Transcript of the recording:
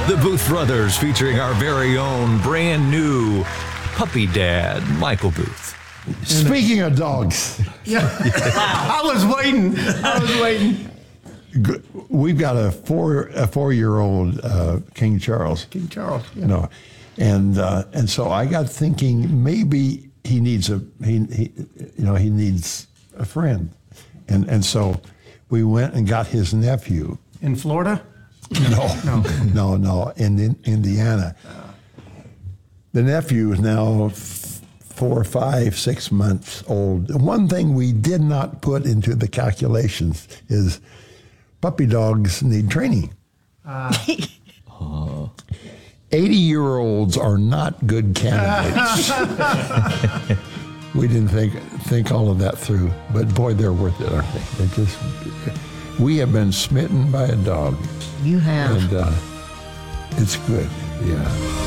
The Booth Brothers, featuring our very own brand new puppy dad, Michael Booth. Speaking of dogs, I was waiting. we've got a 4-year-old King Charles. King Charles. Yeah. You know, and so I got thinking maybe he needs he needs a friend, and so we went and got his nephew. In Florida? No, in Indiana. The nephew is now 4, 5, 6 months old. One thing we did not put into the calculations is puppy dogs need training. 80-year-olds are not good candidates. We didn't think all of that through, but boy, they're worth it, aren't they? We have been smitten by a dog. You have. And it's good, yeah.